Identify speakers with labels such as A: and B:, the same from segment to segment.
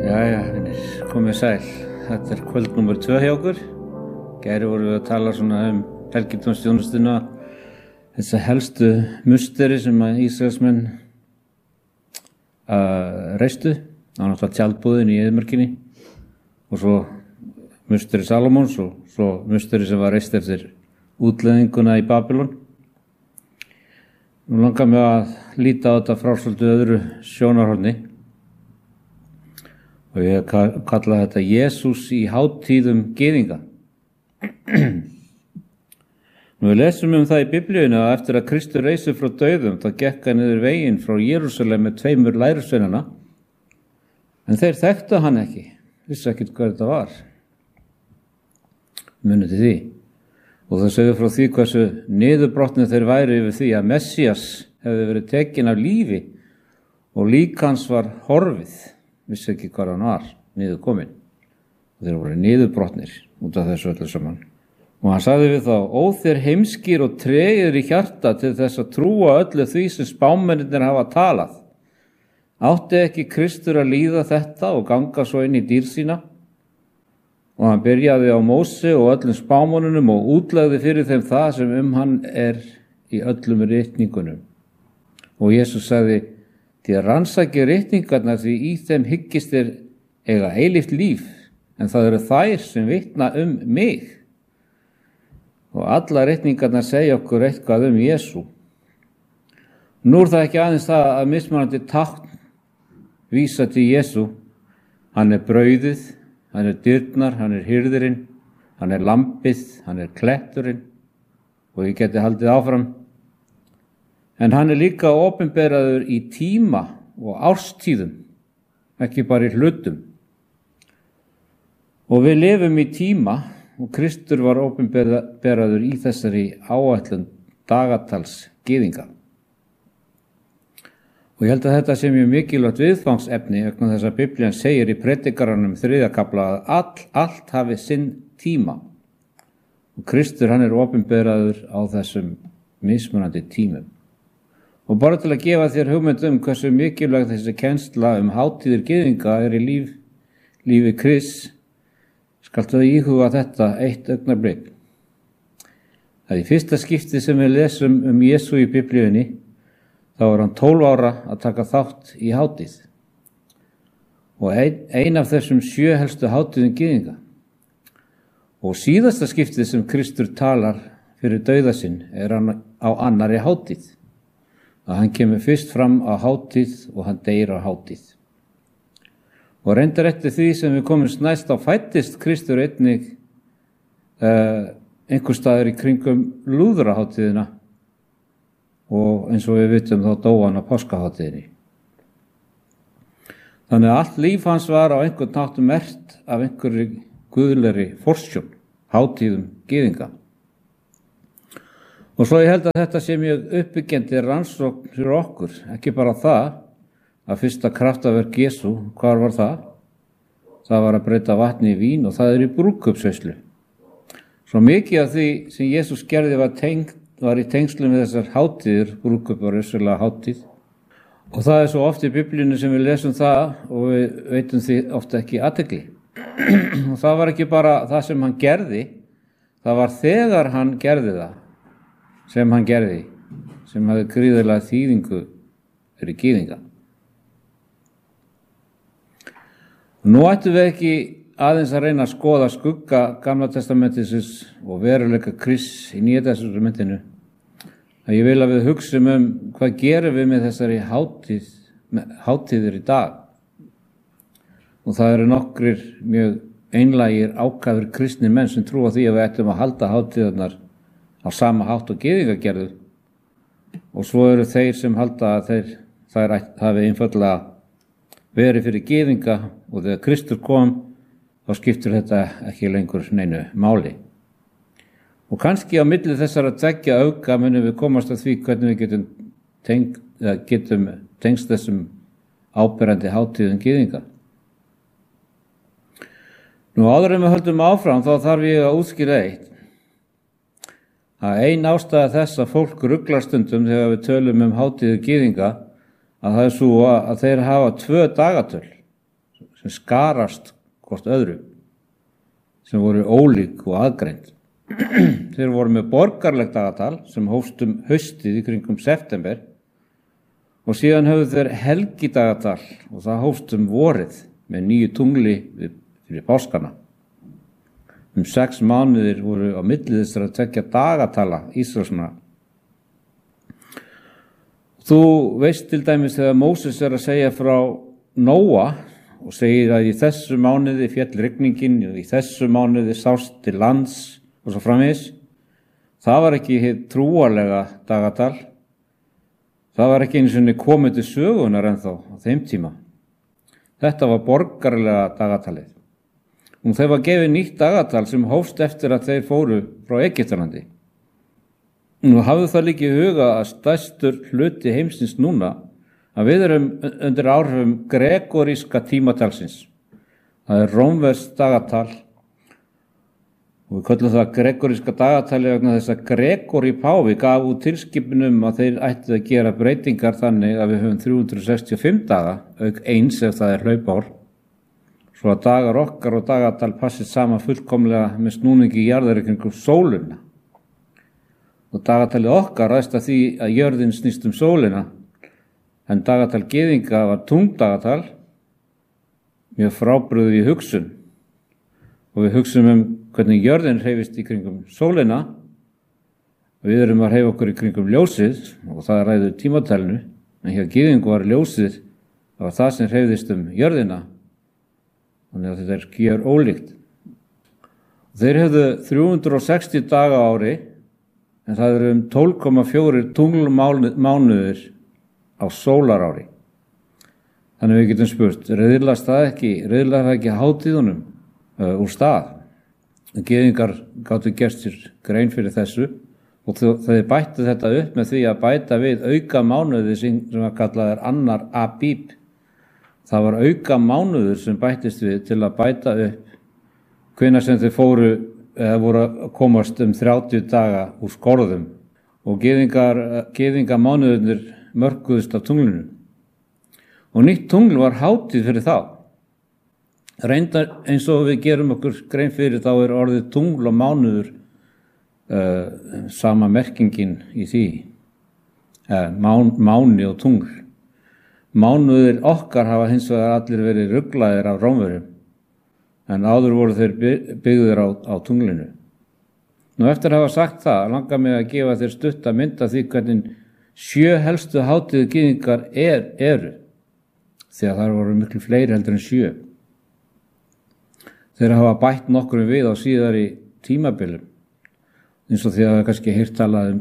A: Jæja, vinir, komið sæl. Þetta kvöld númer 2 hjá okkur. Gæri vorum við að tala svona helgidómsþjónustuna, þessa helstu musteri sem að Ísraelsmenn reistu. Það var náttúrulega tjaldbúðin í eyðimörkinni og svo musteri Salómons og svo musteri sem var reist eftir útleðinguna í Babylon. Nú langar mig að líta á þetta frá svolítið öðru sjónarhorni. Og ég kalla þetta Jesús í hátíðum gyðinga. Nú við lesum það í Biblíunni að eftir að Kristur reisi frá dauðum þá gekk hann niður veginn frá Jerúsalem með 2 lærisveinana. En þeir þekktu hann ekki, vissi ekkert hvað þetta var. Munið til því. Og það sögðu frá því hversu niðurbrotnir þeir væri yfir því að Messías hefði verið tekinn af lífi og lík hans var horfið. Vissi ekki hvað hann var, niður kominn. Þeir voru niðurbrotnir út af þessu öllu saman. Og hann sagði við þá, ó þér heimskir og tregir í hjarta til þess að trúa öllu því sem spámennirnir hafa talað. Átti ekki Kristur að líða þetta og ganga svo inn í dýr sína? Og hann byrjaði á Móse og öllum spámönnunum og útlegði fyrir þeim það sem hann er í öllum ritningunum. Og Jesús sagði, því að rannsaki ritningarnar því í þeim hyggist þeir eiga eilíft líf, en það eru þær sem vitna mig. Og alla ritningarnar segja okkur eitthvað Jesú. Nú er það ekki aðeins það að mismunandi tákn vísa til Jesú. Hann er brauðið, hann er dyrnar, hann er hirðirinn, hann er lambið, hann er kletturinn og ég geti haldið áfram. En hann er líka opinberaður í tíma og árstíðum, ekki bara í hlutum. Og við lifum í tíma og Kristur var opinberaður í þessari áætlun dagatals gyðinga. Og ég held að þetta sé mjög mikilvægt viðfangsefni vegna þess að Biblían segir í Predikaranum 3. kafla að allt hafi sinn tíma. Og Kristur hann er opinberaður á þessum mismunandi tímum. Og bara til að gefa þér hugmynd hversu mikilvægt þessi kennsla hátíðir gyðinga er í lífi Krists, skaltu íhuga þetta eitt augnablik. Það er í fyrsta skipti sem við lesum Jesú í Biblíunni, þá er hann 12 ára að taka þátt í hátíð. Og ein af þessum 7 helstu hátíðum gyðinga. Og síðasta skiptið sem Kristur talar fyrir dauða sinn er hann á annarri hátíð. Að hann kemur fyrst fram á hátíð og hann deyr á hátíð. Og reyndar eftir því sem við komumst næst á fæddist Kristur einnig einhver staðar í kringum lúðrahátíðina og eins og við vitum þá dó hann á páskahátíðinni. Þannig að allt líf hans var á einhvern hátt merkt af einhverri guðlegri forsjón, hátíðum gyðinga. Og svo ég held að þetta sé mjög uppbyggjandi rannsókn fyrir okkur, ekki bara það að fyrsta kraftaverk Jesú, hvar var það? Það var að breyta vatni í vín og það er í brúðkaupsveislu. Svo mikið af því sem Jesús gerði var í tengslum við þessar hátíðir, brúðkaup var vissulega hátíð. Og það er svo oft í Biblíunni sem við lesum það og við veitum því ofta ekki athygli. Og það var ekki bara það sem hann gerði, það var þegar hann gerði það. Sem hann gerði, sem hafði gríðarlega þýðingu fyrir gyðinga. Nú ættum við ekki aðeins að reyna að skoða skugga Gamla testamentisins og veruleika Krists í Nýja testamentinu. Að ég vil að við hugsum hvað gerum við með þessari hátíðir í dag. Og það eru nokkrir mjög einlægir ákafir kristnir menn sem trúa því að við ættum að halda hátíðarnar á sama hátt og gyðinga gerðu. Og svo eru þeir sem halda að þær hafi einfaldlega verið fyrir gyðinga og þegar Kristur kom þá skiptir þetta ekki lengur neinu máli. Og kannski á milli þessara tveggja auka munum við komast að því hvernig við getum tengst þessum áberandi hátíðum gyðinga. Nú áður en við höldum áfram þá þarf ég að útskýra eitt. Að ein ástæða þess að fólk ruglar stundum þegar við tölum hátíðir gyðinga að það er svo að þeir hafa 2 dagatöl sem skarast hvort öðru, sem voru ólík og aðgreind. Þeir voru með borgarlegt dagatal sem hófst haustið í kringum september og síðan höfðu þeir helgidagatal og það hófst vorið með 9 tungli fyrir páskana. 6 mánuðir voru á milli þessara 2 dagatala Ísraelsmanna. Þú veist til dæmis þegar Móses að segja frá Nóa og segir að í þessu mánuði féll rigningin og í þessu mánuði sást til lands og svo framvegis. Það var ekki hið trúarlega dagatal. Það var ekki einu sinni komið til sögunar ennþá á þeim tíma. Þetta var borgarlega dagatalið. Og þeir var gefið nýtt dagatal sem hófst eftir að þeir fóru frá Egyptalandi. Nú hafðu það líka í huga að stærstur hluti heimsins núna að við erum undir áhrifum gregoríska tímatalsins. Það er rómverskt dagatal og við köllum það gregoríska dagatali vegna þess að Gregori páfi gaf út tilskipunum að þeir ættu að gera breytingar þannig að við höfum 365 daga, auk eins ef það er hlaupár, svo að dagar okkar og dagatal passið saman fullkomlega með snúningi í jarðar kringum sólina. Og dagatalið okkar ræðst að því að jörðin snýst sólina, en dagatal gyðinga var tungdagatal, mjög frábrugðið í hugsun. Og við hugsum hvernig jörðin hreyfist í kringum sólina og við erum að hreyfa okkur í kringum ljósið og það ræður tímatalinu, en hjá gyðingu var ljósið, það var það sem hreyfðist jörðina, þannig að þetta er gjör ólíkt. Þeir hefðu 360 daga á ári, en það eru 12,4 tunglmánuðir á sólarári. Þannig við getum spurt, riðlast það ekki hátíðunum úr stað? Gyðingar gátu gert sér grein fyrir þessu og þeir bættu þetta upp með því að bæta við auka mánuði sem var kallaður annar Abíb. Það var auka mánuður sem bættist við til að bæta upp hvenær sem þeir voru að komast 30 daga úr skorðum og gyðinga mánuðurnir mörkuðust af tunglinu. Og nýtt tungl var hátíð fyrir þá. Reyndar eins og við gerum okkur grein fyrir þá er orðið tungl og mánuður sama merkingin í því. Máni og tungl. Mánuðir okkar hafa hins vegar allir verið ruglaðir af Rómverjum, en áður voru þeir byggðir á tunglinu. Nú eftir að hafa sagt það, langar mig að gefa þér stutta mynd af því hvernig 7 helstu hátíðu gyðingar eru, því að það voru miklu fleiri heldur en 7. Þeir hafa bætt nokkrum við á síðari tímabilum, eins og því að það kannski heyrt talað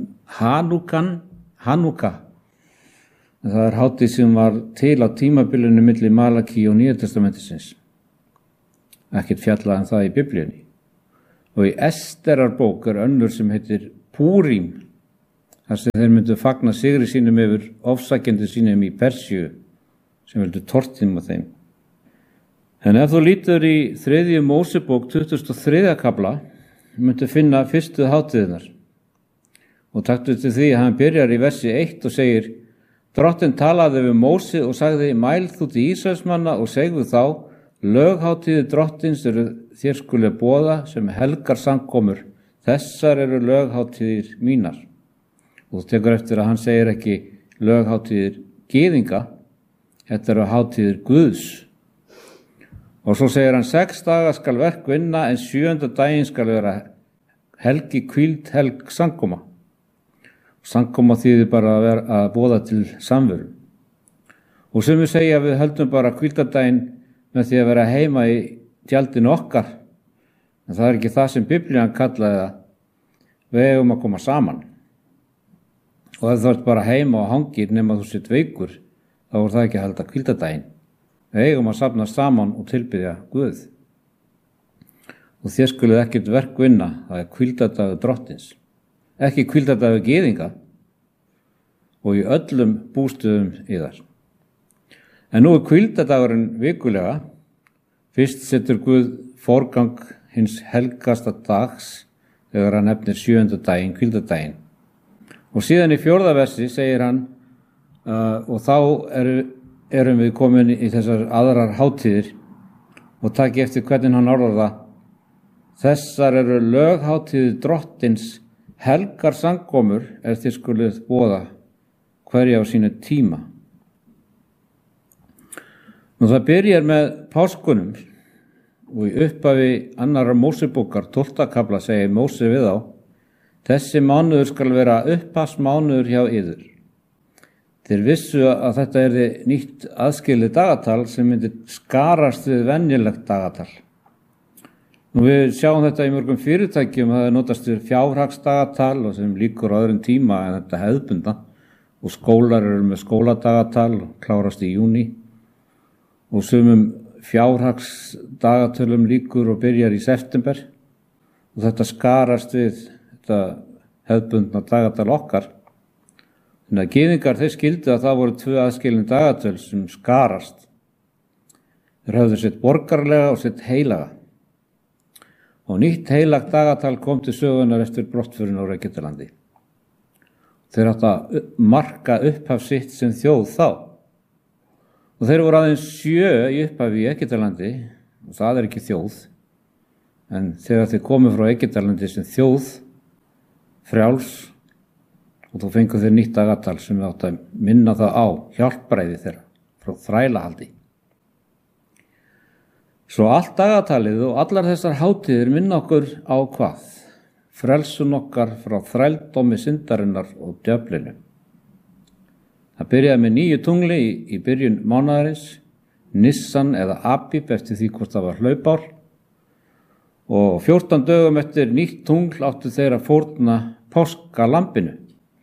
A: Hanúka. Það er hátíð sem var til á tímabilinu milli Malaki og Nýja testamentisins. Ekkert fjallað það í Biblíunni. Og í Esterarbók önnur sem heitir Púrim, þar sem þeir myndu fagna sigri sínum yfir ofsækjendur sínum í Persíu, sem vildu tortíma þeim. En ef þú lítur í 3. Mósebók 23. kafla, myndu finna fyrstu hátíðirnar. Og taktu til því að hann byrjar í versi 1 og segir: Drottinn talaði við Móse og sagði: Mæl þú til Ísraelsmanna og segðu þá: löghátíðir drottins eru þér skuli boða sem helgar samkomur. Þessar eru löghátíðir mínar. Og þú tekur eftir að hann segir ekki löghátíðir gyðinga, þetta eru hátíðir Guðs. Og svo segir hann: 6 daga skal verk vinna, en 7. daginn skal vera helgi hvíld helg samkoma. Samkoma þýðir bara að boða til samveru. Og sem við segja við höldum bara hvíldardaginn með því að vera heima í tjaldinu okkar. En það er ekki það sem Biblían kallaði það. Við eigum að koma saman. Og ef þú ert bara heima og hangir nema þú sitt veikur, þá er það ekki að halda hvíldardaginn. Við eigum að safna saman og tilbiðja Guð. Og þér skuluð ekkert verk vinna, það er hvíldardagur drottins. Ekki hvíldardagur gyðinga og í öllum bústöðum yðar. En nú er hvíldardagurinn vikulega. Fyrst setur Guð forgang hins helgasta dags þegar hann nefnir 7. daginn, hvíldardaginn. Og síðan í 4. versi segir hann og þá erum við komin í þessar aðrar hátíðir og taki eftir hvernig hann orðar það. Þessar eru löghátíðir drottins, helgar samkomur þið skuluð boða hverja á sínu tíma. Nú það byrjar með páskunum og í upphafi annarrar Mósebókar 12. kafla segir Móse við þá: þessi mánuður skal vera upphafsmánuður hjá yður. Þeir vissu að þetta yrði nýtt aðskilið dagatal sem myndi skarast við venjulegt dagatal. Nú við sjáum þetta í mörgum fyrirtækjum að það notast við fjárhagsdagatal og sem líkur á öðrum tíma en þetta hefðbundna, og skólar eru með skóladagatal og klárast í júní, og sumum fjárhagsdagatölum líkur og byrjar í september, og þetta skarast við þetta hefðbundna dagatal okkar. Þannig að gyðingar þeir skildu að það voru 2 aðskilin dagatöl sem skarast. Þeir höfðu sitt borgarlega og sitt heilaga. Og nýtt heilagt dagatal kom til sögunar eftir brottförin á Egyptalandi. Þeir áttu að marka upphaf sitt sem þjóð þá. Og þeir voru aðeins 7 í upphafi í Egyptalandi, og það er ekki þjóð. En þegar þeir komu frá Egyptalandi sem þjóð, frjáls, og þú fengur þeir nýtt dagatal sem við áttu að minna það á hjálpræði þeirra frá þrælahaldi. Svo allt dagatalið og allar þessar hátíðir minna okkur á hvað? Frelsun okkar frá þrældómi syndarinnar og djöflinu. Það byrjaði með 9 tungli í byrjun mánaðarins, Nissan eða Abib eftir því hvort það var hlaupár, og 14 dögum eftir nýtt tungl áttu þeir að fórna páskalambinu.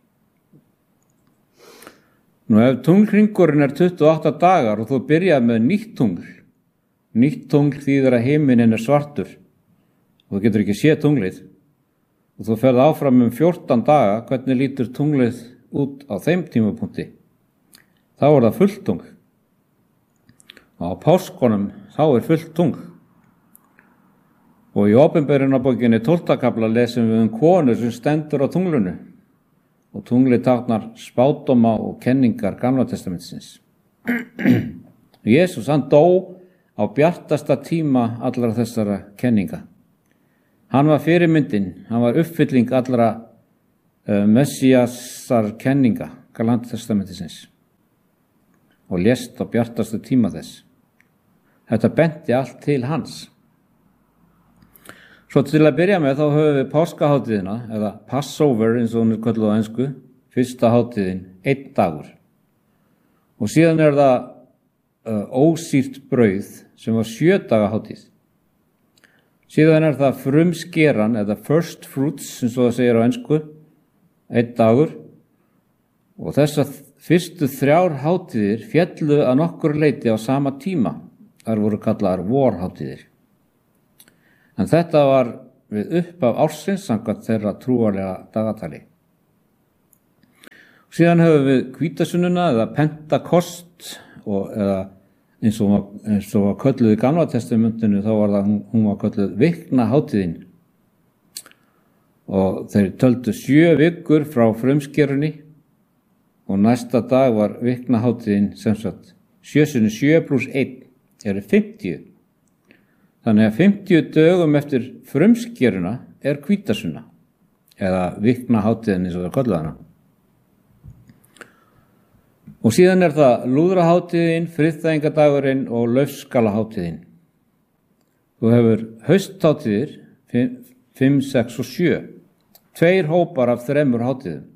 A: Nú ef tunglhringurinn 28 dagar og þú byrjaði með nýtt tungl þýðir að himinn svartur og þú getur ekki séð tunglið, og þú ferð áfram 14 daga, hvernig lítur tunglið út á þeim tímapunkti? Þá er það fullt tungl. Og á páskunum þá er fullt tungl. Og í Opinberunarbókinni 12. kafla lesum við konu sem stendur á tunglinu. Og tunglið táknar spádóma og kenningar Gamla testamentisins. Jesús, hann dó á bjartasta tíma allra þessara kenninga. Hann var fyrirmyndin, hann var uppfylling allra Messiasar kenninga Gamla testamentisins og lést á bjartasta tíma þess. Þetta benti allt til hans. Svo til að byrja með þá höfum við páskahátíðina, eða Passover eins og hún kölluð á ensku, fyrsta hátíðin, 1 dagur. Og síðan er það ósýrt brauð sem var 7 daga hátíð. Síðan er það frumskeran, eða first fruits, eins og það segir á ensku, 1 dagur. Og þessar fyrstu 3 hátíðir féllu að nokkur leyti á sama tíma. Þær voru kallaðar vorhátíðir. En þetta var við upphaf ársins samkvæmt þeirra trúarlega dagatali. Síðan höfum við hvítasunnuna eða Pentakost, eða eins og var kölluð í Gamla testamentinu, þá var það, hún var kölluð viknahátíðin. Og þeir töldu 7 vikur frá frumskerunni og næsta dag var viknahátíðin sem sagt 7 × 7 + 1 eru 50. Þannig að 50 dögum eftir frumskeruna er hvítasunna, eða viknahátíðin eins og það kölluð hana. Og síðan er það lúðrahátíðin, friðþægingadagurinn og laufskalahátíðin. Þú hefur hausthátíðir 5, 6 og 7, 2 hópar af 3 hátíðum.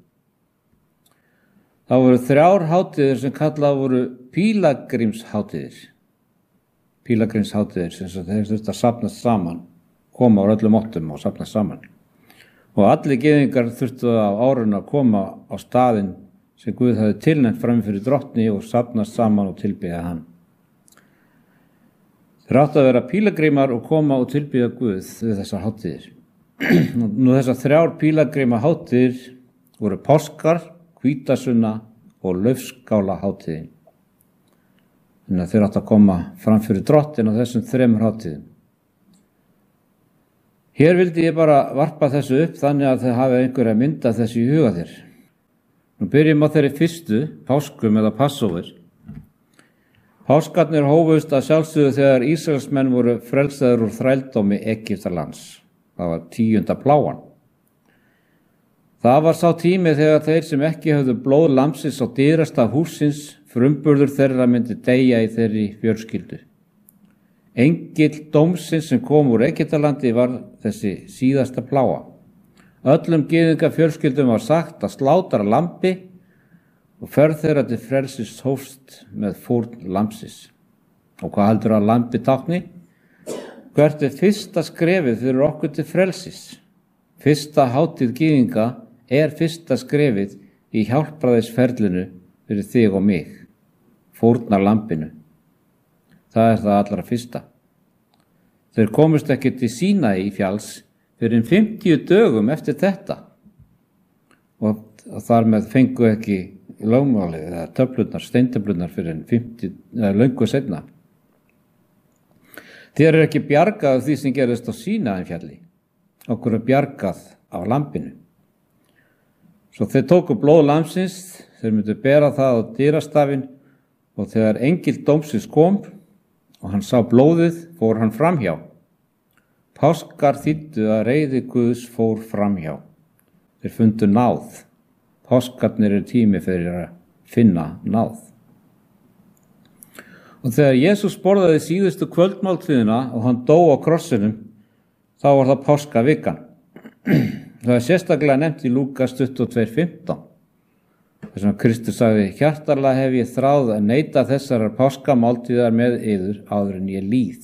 A: Það voru 3 hátíðir sem kallað voru pílagrímshátíðir. Pílagrímshátíðir sem þeir þurftu að safnast saman, koma á öllum áttum og safnast saman. Og allir gyðingar þurftu á árinu að koma á staðinn sem Guð hafði tilnefnt fram fyrir drottni og safnast saman og tilbiðja hann. Þeir áttu að vera pílagrímar og koma og tilbiðja Guð við þessar hátíðir. Nú þessar 3 pílagríma hátíðir voru páskar, hvítasunna og laufskálahátíðin. Þannig að þeir áttu að koma fram fyrir drottin á þessum 3 hátíðum. Hér vildi ég bara varpa þessu upp þannig að þið hafi einhverja mynda þessu í huga þér. Nú byrjum á þeirri fyrstu, páskum eða Passover. Páskarnir hófust að sjálfsögðu þegar Ísraelsmenn voru frelsaðir úr þrældómi Egyptalands. Það var 10. plágan. Það var sá tími þegar þeir sem ekki höfðu blóð lambsins á dyrastaf hússins, frumburður þeirra myndi deyja í þeirri fjölskyldu. Engill dómsins sem kom úr Egyptalandi var þessi síðasta plága. Öllum gyðinga fjölskyldum var sagt að slátra lambi og ferð þeirra til frelsis hófst með fórn lambsins. Og hvað heldur að lambi tákni? Hvert fyrsta skrefið fyrir okkur til frelsis? Fyrsta hátíð gyðinga er fyrsta skrefið í hjálpræðisferlinu fyrir þig og mig. Fórnar lambinu. Það er það allra fyrsta. Þeir komust ekki til Sínaí í fjalls fyrir 50 dögum eftir þetta. Og þar með fengu ekki lögmálið eða töflurnar, steintöflurnar fyrir 50 löngu seinna. Þér er ekki bjargað af því sem gerist á Sínaí fjalli. Okkur er bjargað af lambinu. Svo þeir tóku blóð lambsins, þeir myndu bera það á dyrastafinn og þegar engill dómsins kom og hann sá blóðið, fór hann framhjá. Páskar þýddu að reiði Guðs fór framhjá. Þeir fundu náð. Páskarnir er tími fyrir að finna náð. Og þegar Jesús borðaði síðustu kvöldmáltíðina og hann dó á krossinum, þá var það páskavikan. Það er sérstaklega nefnt í Lúkas 22:15. Þess að Kristur sagði, hjartarlega hef ég þráð að neita þessarar páskamáltíðar með yður áður en ég líð.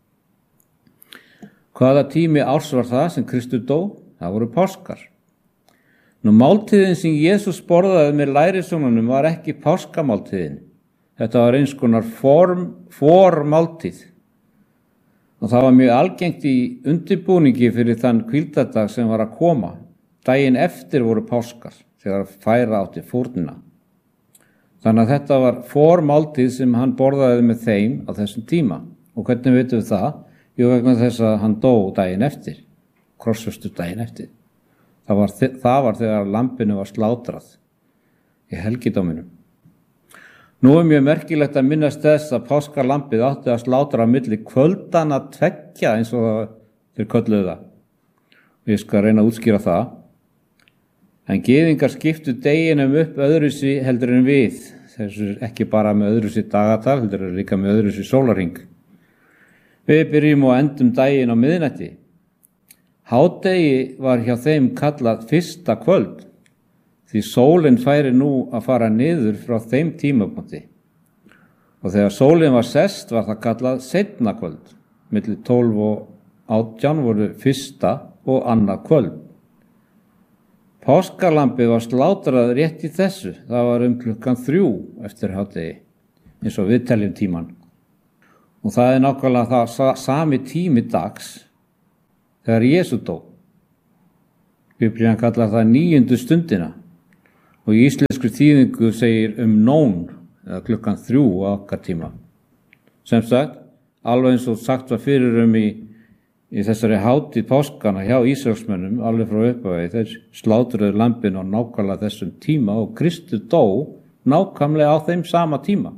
A: Hvaða tími árs var það sem Kristur dó? Það voru páskar. Nú máltíðin sem Jesús borðaði með lærisveinunum var ekki páskamáltíðin. Þetta var eins konar formáltíð. Og það var mjög algengt í undirbúningi fyrir þann hvíldardag sem var að koma. Daginn eftir voru páskar, þegar færa átti fórnina. Þannig að þetta var formáltíð sem hann borðaði með þeim á þessum tíma. Og hvernig veitum við það? Jú, vegna þess að hann dó daginn eftir, krossfestur daginn eftir. Það var þegar lambinu var slátrað í helgidóminum. Nú er mjög merkilegt að minnast þess að páskalambið átti að slátra á milli kvöldana 2 eins og þeir kölluðu það. Ég skal reyna að útskýra það. En gyðingar skiptu deginum upp öðruvísi heldur en við. Þessu ekki bara með öðruvísi dagatal, heldur líka með öðruvísi sólarhring. Við byrjum og endum daginn á miðnætti. Hádegi var hjá þeim kallað fyrsta kvöld, því sólin færi nú að fara niður frá þeim tímapunkti. Og þegar sólin var sest var það kallað seinna kvöld. Milli 12 og 18 voru fyrsta og annað kvöld. Páskalambið var slátrað rétt í þessu. Það var klukkan 3 eftir hádegi, eins og við teljum tíman. Og það er nákvæmlega það sami tími dags þegar Jesú dó. Biblían kallar það 9. stundina og í íslensku þýðingu segir nón eða klukkan 3 á okkar tíma. Sem sagt, alveg eins og sagt var fyrir í þessari hátíð páskana hjá Ísraelsmönnum, alveg frá upphafi, þeir slátruðu lambin á nákvæmlega þessum tíma og Kristur dó nákvæmlega á þeim sama tíma.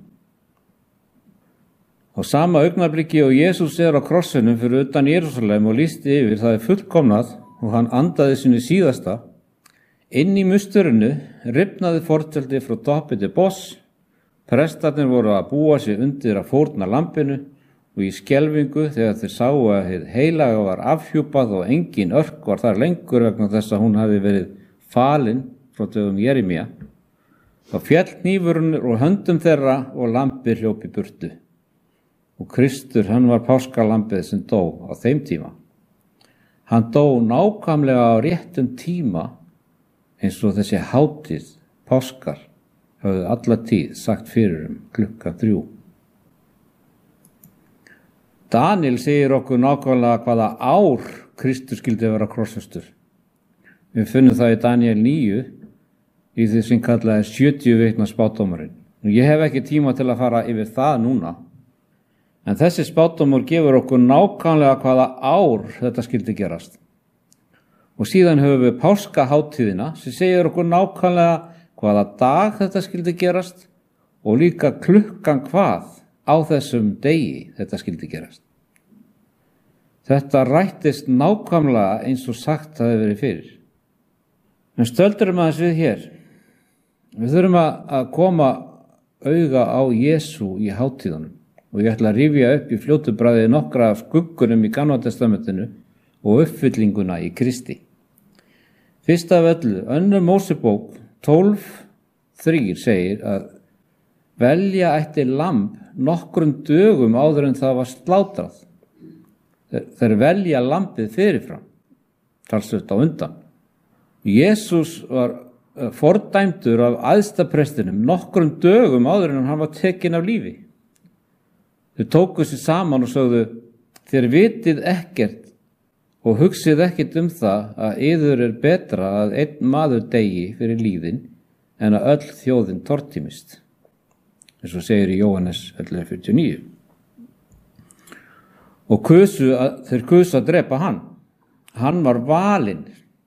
A: Á sama augnabliki og Jesús er á krossinum fyrir utan Jerúsalem og lýsti yfir, það er fullkomnað og hann andaði sinni síðasta. Inn í musturinu rifnaði fortjaldi frá toppi til botns. Prestarnir voru að búa sig undir að fórna lambinu og í skelfingu þegar þeir sáu að hið heilaga var afhjúpað og engin örk var þar lengur vegna þess að hún hafi verið falin frá dögum Jeremía. Þá féll hnífurinn úr höndum þeirra og lambið hljóp í burtu. Og Kristur, hann var páskalambið sem dó á þeim tíma. Hann dó nákvæmlega á réttum tíma eins og þessi hátíð, páskar, höfðu alla tíð sagt fyrir klukkan 3. Daniel segir okkur nákvæmlega hvaða ár Kristur skyldi vera krossfestur. Við finnum það í Daniel 9 í því sem kallaði 70 vikna spádómurinn. Ég hef ekki tíma til að fara yfir það núna. En þessi spádómur gefur okkur nákvæmlega hvaða ár þetta skyldi gerast. Og síðan höfum við páskaháttíðina sem segir okkur nákvæmlega hvaða dag þetta skyldi gerast og líka klukkan hvað á þessum degi þetta skyldi gerast. Þetta rættist nákvæmlega eins og sagt hafi verið fyrir. En stöldurum aðeins við hér. Við þurfum að koma auga á Jesú í hátíðunum og ég ætla að rifja upp í fljótu bragði nokkra af skuggunum í Gamla testamentinu og uppfyllinguna í Kristi. Fyrst af öllu, 2. Mósebók 12:3 segir að velja ætti lamb nokkrum dögum áður en það var slátrað. Þeir velja lambið fyrirfram, talsvert á undan. Jesús var fordæmdur af æðsta prestinum nokkrum dögum áður en hann var tekinn af lífi. Þau tóku sig saman og sögðu: þér vitið ekkert og hugsið ekkert það að yður betra að einn maður deyi fyrir lífin en að öll þjóðin tortímist. Eins og segir í Jóhannes 11:49. Og þeir kusu að drepa hann. Hann var valinn,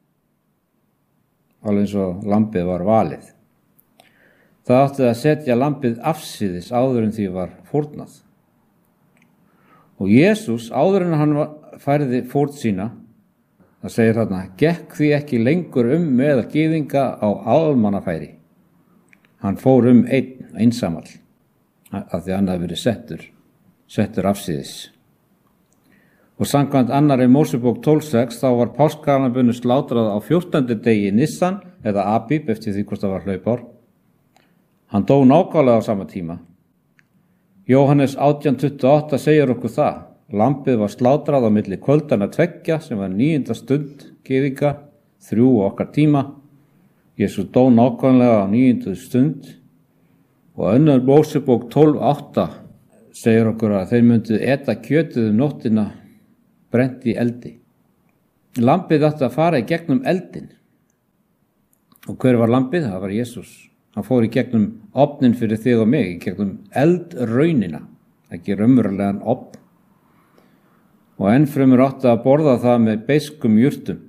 A: alveg eins og lambið var valið. Það átti að setja lambið afsíðis áður en því var fórnað. Og Jesús, áður en hann færði fórn sína, það segir þarna, gekk því ekki lengur meðal gyðinga á almannafæri. Hann fór einn einsamall, af því hann hafði verið settur afsíðis. Og samkvæmt 2. Mósebók 12:6 þá var páskalambinu slátrað á 14. degi Nissan eða Abíb eftir því hvort það var hlaupár. Hann dó nákvæmlega á sama tíma. Jóhannes 18:28 segir okkur það. Lambið var slátrað á milli kvöldana 2 sem var 9. stund gyðinga, 3 okkar tíma. Jesús dó nákvæmlega á 9. stund. Og 2. Mósebók 12:8 segir okkur að þeir myndu eta kjötið nóttina brent í eldi. Lambið átti að fara í gegnum eldin. Og hver var lambið? Það var Jesús. Hann fór í gegnum ofnin fyrir þig og mig, í gegnum eldraunina, ekki raunverulegan ofn. Og ennfremur átti að borða það með beiskum jurtum.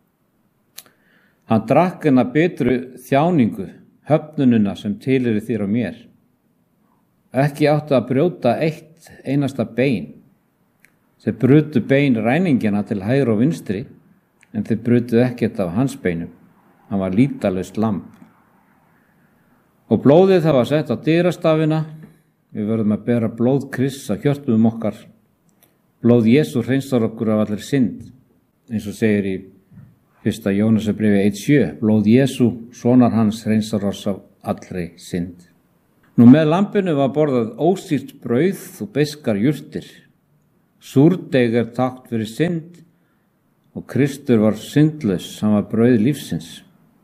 A: Hann drakk hina betru þjáningu, höfnunina sem tilheyrir þér og mér. Ekki átti að brjóta eitt einasta bein. Þeir brutu bein ræningjana til hægri og vinstri, en þeir brutu ekkert af hans beinum. Hann var lýtalaust lamb. Og blóðið það var sett á dyrastafina. Við verðum að bera blóð Krists að hjörtum okkar. Blóð Jesú hreinsar okkur af allir synd, eins og segir í 1. Jónasarbréfi 1:7. Blóð Jesú, sonar hans, hreinsar oss af allri synd. Nú með lambinu var borðað ósýrt brauð og beiskar jurtir. Súrdeig tákn fyrir synd og Kristur var syndlaus, hann var brauð lífsins.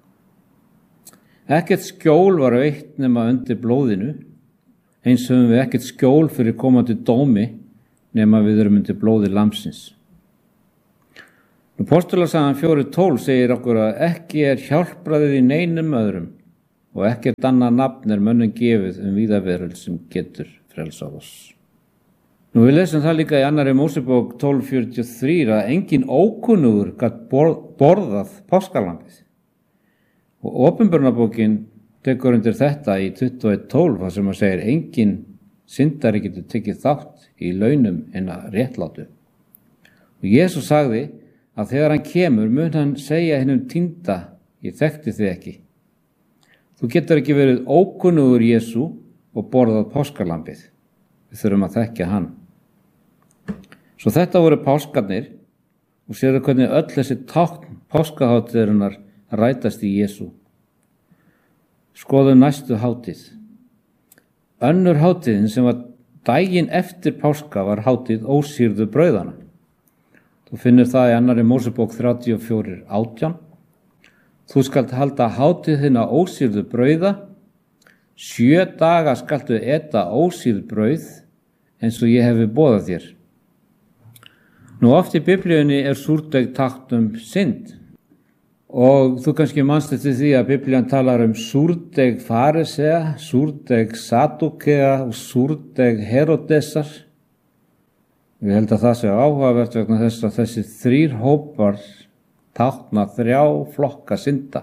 A: Ekkert skjól var veitt nema undir blóðinu, eins höfum við ekkert skjól fyrir komandi dómi nema við erum undir blóði lambsins. Apostolasagan 4:12 segir okkur að ekki hjálpræðið í neinum öðrum og ekkert annað nafn mönnum gefið víða veröld sem getur frelsað oss. Nú við lesum það líka í 2. Mósebók 12:43 að engin ókunnugur gat borðað páskalambið. Og Opinberunarbókin tekur undir þetta í 21:12 þar sem að segir engin syndari getur tekið þátt í launum en að réttlátu. Og Jesús sagði að þegar hann kemur mun hann segja hinum týnda, ég þekkti þig ekki. Þú getur ekki verið ókunnugur Jesú og borðað páskalambið. Við þurfum að þekkja hann. Svo þetta voru páskarnir og séðu hvernig öll þessi tákn páskaháttíðarinnar rætast í Jesú. Skoðum næstu hátíð. Önnur hátíðin sem var daginn eftir páska var hátíð ósýrðu brauðana. Þú finnur það í 2. Mósebók 34:18. Þú skalt halda hátíðina ósýrðu brauða. 7 daga skaltu eta ósýrð brauð eins og ég hefi boðað þér. Nú oft í Biblíunni súrdeig tákn synd. Og þú kannski manst eftir því að Biblían talar súrdeig farisea, súrdeig sadúkea og súrdeig Herodesar. Ég held að það sé áhugavert vegna þess að þessi 3 hópar tákna 3 flokka synda.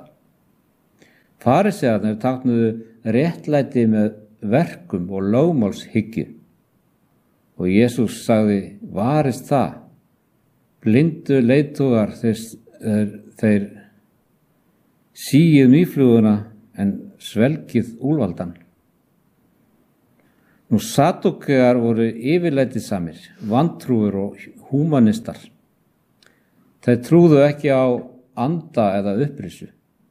A: Farisearnir táknuðu réttlæti með verkum og lögmálshyggju. Og Jesús sagði, varist það, blindu leiðtogar þeir síið mýfluguna en svelgið úlfaldan. Nú Sadúkear voru yfirlætisamir, vantrúir og húmanistar. Þeir trúðu ekki á anda eða upprisu.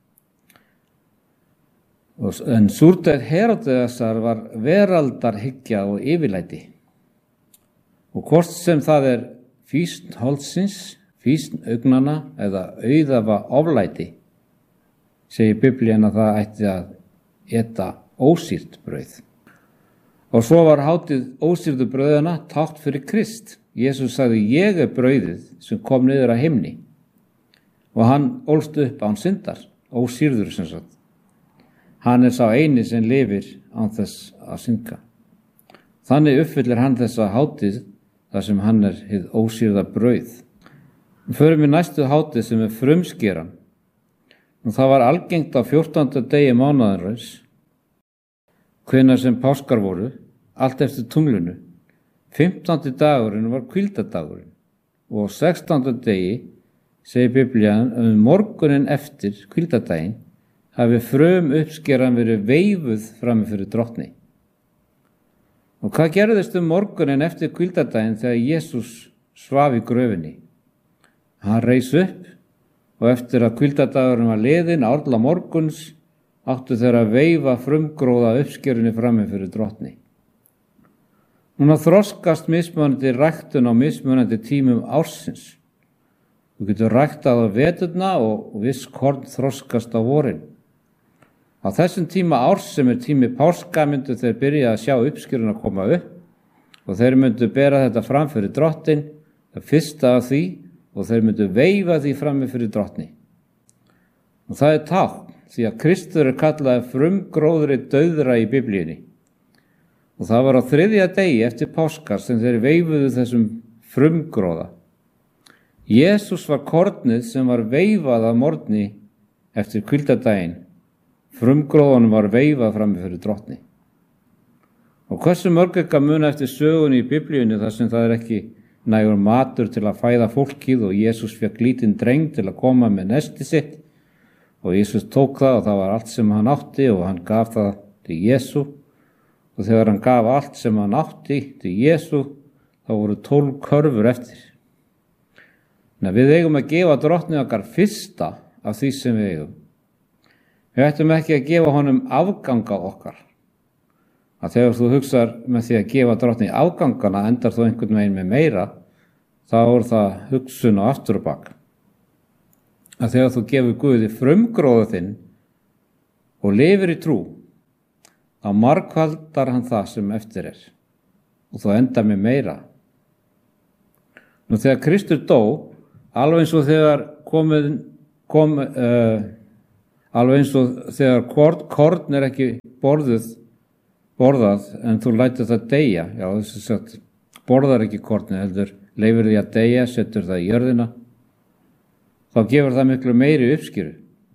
A: En súrdeild Heródesar var veraldarhyggja og yfirlæti. Og hvort sem það fýsn holdsins, fýsn augnanna eða auðafa oflæti, segir Biblían að það ætti að eta ósýrt brauð. Og svo var hátíð ósýrðu brauðana tákn fyrir Krist. Jesús sagði, ég brauðið sem kom niður af himni. Og hann ólst upp án syndar, ósýrður sem sagt. Hann sá eini sem lifir án þess að synga. Þannig uppfyllir hann þessa hátíð þar sem hann hið ósýrða brauð. Við förum í næstu hátíð sem frumskeran. Og það var algengt á 14. degi mánaðarins, hvenær sem páskar voru, allt eftir tunglinu. 15. dagurinn var hvíldardagurinn og 16. degi, segir Biblían, morgunin eftir hvíldardaginn hafi frum uppskeran verið veifuð frammi fyrir drottni. Og hvað gerðist morgunin eftir hvíldardaginn þegar Jesús svaf í gröfinni? Hann reis upp og eftir að hvíldardagurinn var liðinn, árla morguns, áttu þeir að veifa frumgróða uppskerunni frammi fyrir drottni. Núna þroskast mismunandi ræktun á mismunandi tímum ársins. Þú getur ræktað á veturna og viss korn þroskast á vorin. Á þessum tíma árs sem tími páska myndu þeir byrja að sjá uppskeruna koma upp og þeir myndu bera þetta fram fyrir drottin, það fyrsta af því, og þeir myndu veifa því frammi fyrir drottni. Og það tákn, því að Kristur kallaði frumgróðri dauðra í Biblíunni. Og það var á 3. degi eftir páskar sem þeir veifuðu þessum frumgróða. Jesús var kornið sem var veifað að morgni eftir hvíldardaginn. Frumgróðunum var veifað frammi fyrir drottni. Og hversu mörg muna eftir sögunni í Biblíunni þar sem það ekki nægur matur til að fæða fólkið og Jesús fékk lítinn dreng til að koma með nesti sitt og Jesús tók það og það var allt sem hann átti og hann gaf það til Jesú og þegar hann gaf allt sem hann átti til Jesú þá voru 12 körfur eftir. Við eigum að gefa drottni okkar fyrsta af því sem við eigum. Við ættum ekki að gefa honum afganga okkar. Að þegar þú hugsar með því að gefa drottni afgangana endar þú einhvern veginn með meira, þá það hugsun á aftur og bak. Að þegar þú gefur Guði frumgróðu þinn og lifir í trú, þá margfaldar hann það sem eftir og þú endar með meira. Nú þegar Kristur dó, alveg eins og þegar alveg eins og þegar korn ekki borðað en þú lætur það deyja, já þess að sagt, borðar ekki korni, heldur leifir því að deyja, setur það í jörðina, þá gefur það miklu meiri uppskýru.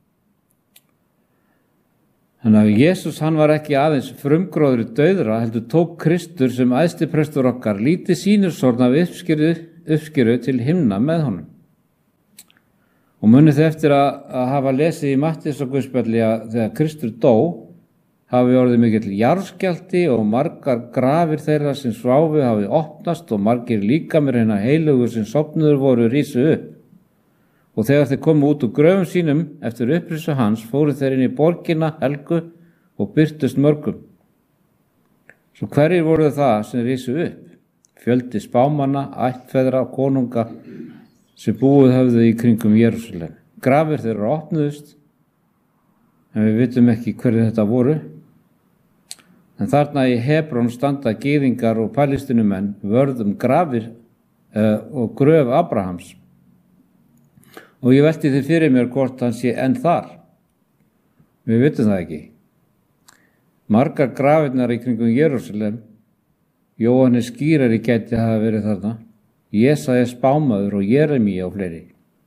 A: Þannig að Jesús hann var ekki aðeins frumgróður í dauðra, heldur tók Kristur sem æðsti prestur okkar lítið sýnirsorn af uppskýru til himna með honum. Og munið þið eftir að hafa lesið í Matteusarguðspjalli að þegar Kristur dó, hafi orðið mikill jarðskjálfti og margar grafir þeirra sem sváfu hafi opnast og margir líkamir hinna heilugu sem sofnuður voru rísu upp. Og þegar þeir komu út úr gröfum sínum eftir upprisu hans, fóru þeir inn í borgina helgu og birtust mörgum. Svo hverjir voru það sem rísu upp? Fjöldi spámanna, ættfeðra og konunga sem búið höfðu í kringum Jerúsalem. Grafir þeirra opnuðust, en við vitum ekki hverju þetta voru. En þarna í Hebrón standa gyðingar og palestínumenn vörð grafir og gröf Abrahams. Og ég velti því fyrir mér hvort hann sé enn þar. Við vitum það ekki. Margar grafirnar í kringum Jerúsalem, Jóhannes skýrari gæti hafa verið þarna, Jesaja spámaður og Jeremía og fleiri.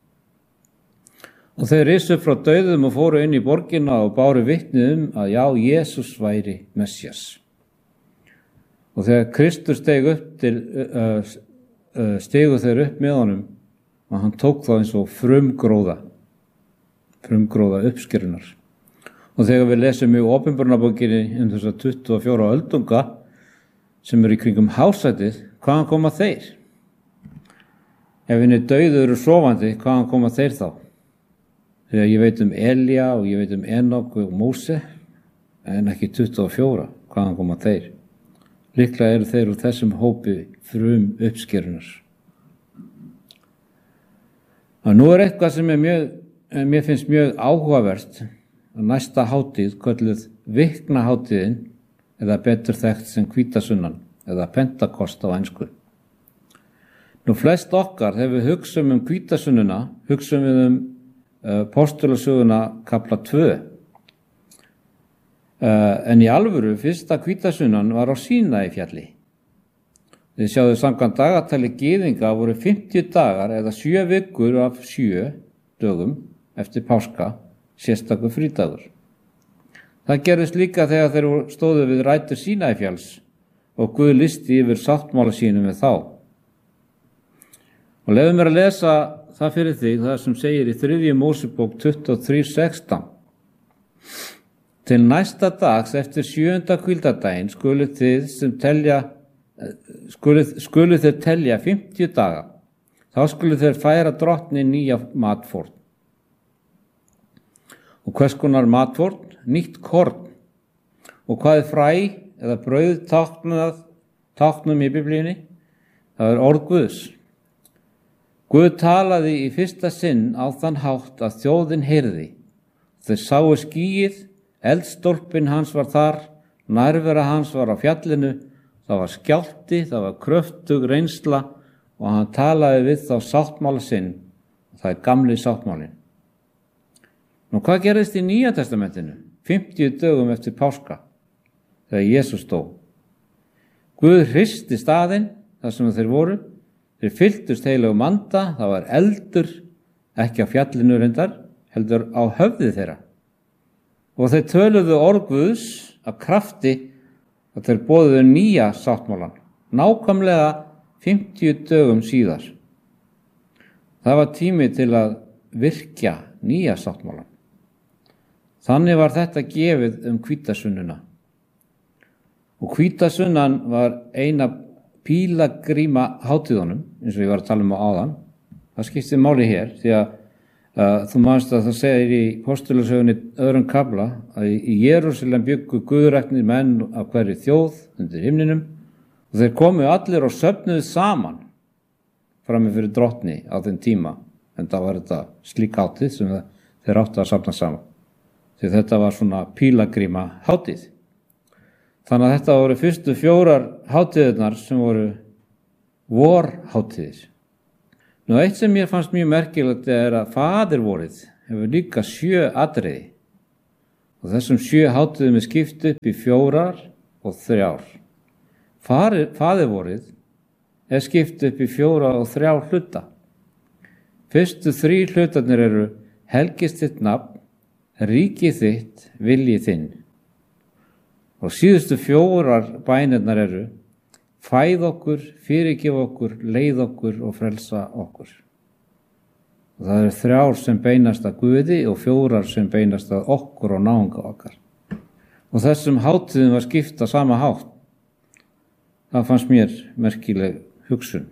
A: Og þeir risu frá dauðum og fóru inn í borgina og báru vitni að já, Jesús væri Messias. Og þegar Kristur stegu þeir upp með honum og hann tók þá eins og frumgróða uppskerunar. Og þegar við lesum í Opinberunarbókinni þessa 24 öldunga sem eru í kringum hásætið, hvaðan koma þeir? Ef henni dauður eru sofandi, hvaðan koma þeir þá? Þegar ég veit Elía og ég veit Enok og Móse, en ekki 24, hvaðan koma þeir? Líklega eru þeir úr þessum hópi frum uppskerunar. Og nú eitthvað sem mér finnst mjög áhugavert, að næsta hátíð, kölluð viknahátíðin, eða betur þekkt sem hvítasunnan, eða Pentekost á ensku. Nú flest okkar, þegar við hugsum hvítasunnuna, hugsum við Postulasöguna kapla 2. En í alvöru, fyrsta hvítasunnan var á Sínaífjalli. Þið sjáðu samkvæmt dagatali gyðinga voru 50 dagar eða 7 vikur af 7 dögum eftir páska, sérstakur frídagur. Það gerðist líka þegar þeir stóðu við rætur Sínaífjalls og Guð listi yfir sáttmála sínum við þá. Og leyfðu mér að lesa það fyrir þig, það sem segir í 3. Mósebók 23:16. Til næsta dags eftir 7. hvíldardaginn skuluð þeir telja 50 daga. Þá skuluð þeir færa drottni nýja matfórn. Og hvers konar matfórn? Nýtt korn. Og hvað fræ eða brauð táknum í Biblíunni? Það orð Guðs. Guð talaði í fyrsta sinn á þann hátt að þjóðin heyrði. Þeir sáu skýið, eldstólpinn hans var þar, nærvera hans var á fjallinu, það var skjálfti, það var kröftug reynsla og hann talaði við þá sáttmála sinn, og það gamli sáttmálinn. Nú hvað gerðist í Nýja testamentinu? 50 dögum eftir páska, þegar Jesús dó. Guð hristi staðinn þar sem þeir voru, þeir fylltust heilögum anda, það var eldur, ekki á fjallinu reyndar, heldur á höfði þeirra. Og þeir töluðu orð Guðs af krafti að þeir boðuðu nýja sáttmálan, nákvæmlega 50 dögum síðar. Það var tími til að virkja nýja sáttmálan. Þannig var þetta gefið hvítasunnuna. Og hvítasunnan var eina pílagríma hátíðunum, eins og ég var að tala á áðan. Það skiptir máli hér, því að þú manst að það segir í Postulasögunni 2. kafla að í Jerúsalem bjuggu guðræknir menn af hverri þjóð undir himninum og þeir komu allir og söfnuðu saman frammi fyrir drottni á þeim tíma, en það var þetta slík hátíð sem þeir áttu að safna saman, því þetta var svona pílagríma hátíð. Þannig að þetta voru fyrstu 4 hátíðirnar sem voru vorhátíðir. Nú eitt sem mér fannst mjög merkilegt er að faðirvorið hefur líka 7 atriði og þessum 7 hátíðum er skipt upp í 4 og 3. Faðirvorið er skipt upp í 4 og 3 hluta. Fyrstu 3 hlutarnir eru helgist þitt nafn, ríki þitt, vilji þinn. Og síðustu 4 bænirnar eru fæð okkur, fyrirgef okkur, leið okkur og frelsa okkur. Og það eru 3 sem beinast að Guði og 4 sem beinast að okkur og náunga okkar. Og þessum hátíðum var skipt á sama hátt. Það fannst mér merkileg hugsun.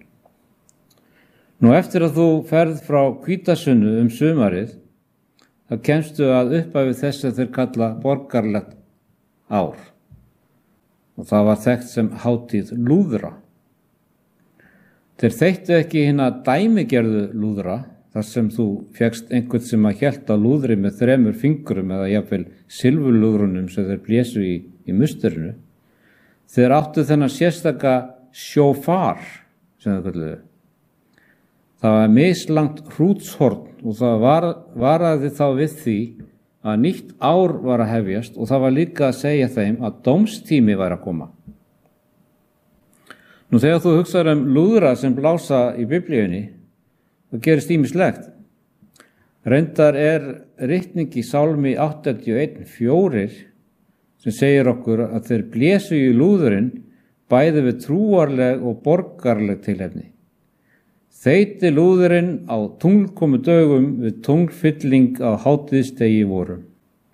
A: Nú eftir að þú ferð frá hvítasunnu sumarið, þá kemstu að upphafi þess að þeir kalla borgarlegt ár. Og það var þekkt sem hátíð lúðra. Þeir þekktu ekki hina dæmigerðu lúðra, þar sem þú fékkst einhvern sem að hélt á lúðri með 3 fingrum eða jafnvel silfurlúðrunum sem þeir blésu í musturinu. Þeir áttu þennan sérstaka sjófar, sem þeir kölluðu. Það var mislangt hrútshorn og það varaði þá við því að nýtt ár var að hefjast og það var líka að segja þeim að dómstími væri að koma. Nú þegar þú hugsaður lúðra sem blása í Biblíunni, það gerist ýmislegt. Reyndar er ritning í Sálmi 81:4 sem segir okkur að þeir blésu í lúðurinn bæði við trúarleg og borgarleg tilefni. Þeyti lúðurinn á tunglkomu dögum við tunglfylling á hátíðisdegi vorum.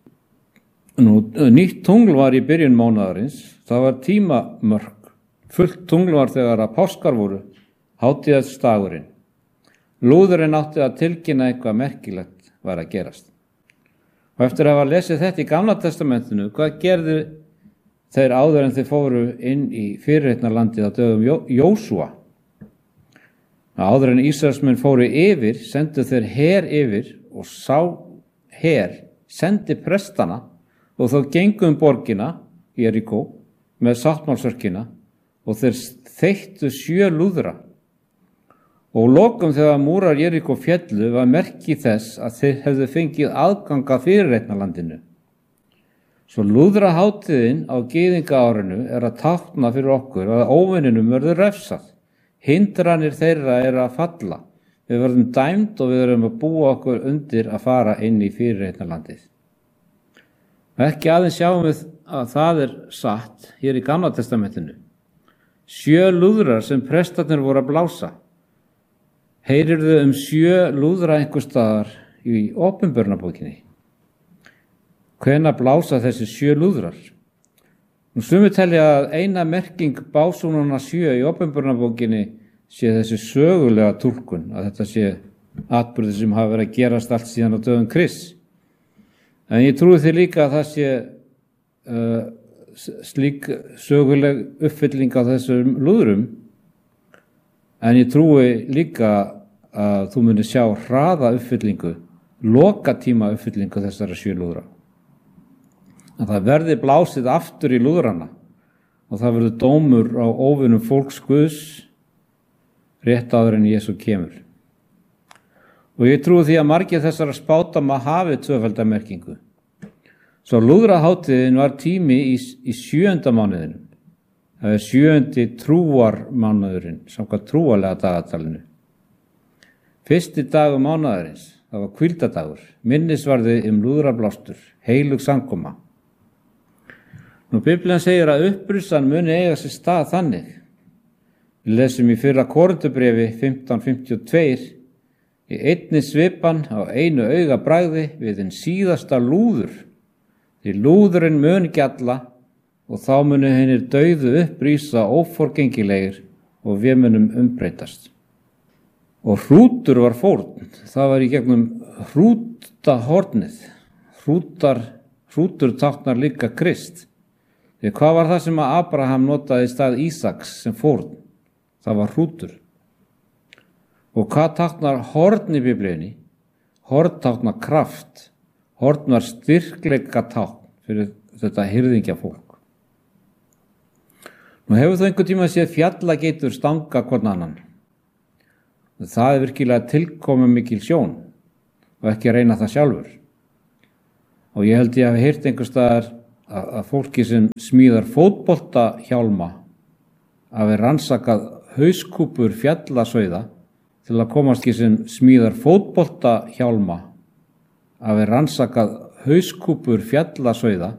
A: Nýtt tungl var í byrjun mánaðarins, það var tímamörk. Fullt tungl var þegar að páskar voru, hátíðisdagurinn. Lúðurinn átti að tilkynna eitthvað merkilegt var að gerast. Og eftir að hafa lesið þetta í Gamla testamentinu, hvað gerðu þeir áður en þeir fóru inn í fyrirheitnarlandið á dögum Jósúa? Áður en Ísraelsmenn fóru yfir, sendu þeir her yfir og sá her sendi prestana og þá gengu borgina, Jeríkó, með sáttmálsörkina og þeir þeyttu 7 lúðra. Og lokum þegar múrar Jeríkó féllu var merki þess að þeir hefðu fengið aðgang að fyrirheitnarlandinu. Svo lúðrahátíðin á gyðingaárinu að tákna fyrir okkur að óvininum verður refsað. Hindranir þeirra að falla. Við verðum dæmd og við verðum að búa okkur undir að fara inn í fyrirheitnarlandið. Ekki aðeins sjáum við að það satt hér í Gamla testamentinu. 7 lúðrar sem prestarnir voru að blása. Heyrirðu 7 lúðra einhvers staðar í Opinberunarbókinni? Hvenær blása þessi 7 lúðrar? Sumir telja að eina merking básúnanna 7 í Opinberunarbókinni sé þessi sögulega túlkun, að þetta sé atburðir sem hafa verið að gerast allt síðan á dögum Krists. En ég trúi því líka að það sé slík söguleg uppfylling á þessum lúðrum, en ég trúi líka að þú munir sjá hraða uppfyllingu, lokatíma uppfyllingu þessara 7 lúðra. Að það verði blásið aftur í lúðrana og það verður dómur á óvinum fólks Guðs rétt áður en Jesú kemur. Og ég trúi því að margir þessara spátama hafi tvöfalda merkingu. Svo lúðrahátíðin var tími í 7. mánuðinum. Það 7. trúarmánuðurinn, samkvæmt trúarlega dagatalinu. 1. dagur mánuðarins, það var hvíldadagur, minnisvarði lúðrablástur, heilug samkoma. Biblían segir að upprissan muni eiga sér stað þannig. Við lesum í 1. Korintubréfi 15:52 í einni svipan á einu auga bragði við hinn síðasta lúður. Því lúðurinn mun gjalla og þá munu hinir dauðu upprísa óforgengilegir og við munum umbreytast. Og hrútur var fórn, það var í gegnum hrútahornið. Hrútur táknar líka Krist. Því hvað var það sem að Abraham notaði í stað Ísaks sem fórn? Það var hrútur. Og hvað táknar horn í Biblíunni? Horn táknar kraft. Horn var styrkleika tákn fyrir þetta hirðingjafólk. Hefur þú einhvern tíma séð fjallageitur stanga hvorn annan? Það virkilega tilkomið mikil sjón og ekki að reyna það sjálfur. Og ég held ég hafi heyrt einhvers staðar að fólki sem smíðar fótboltahjálma hafi rannsakað hauskúpur fjallasauða til að komast ekki sem smíðar fótboltahjálma hafi rannsakað hauskúpur fjallasauða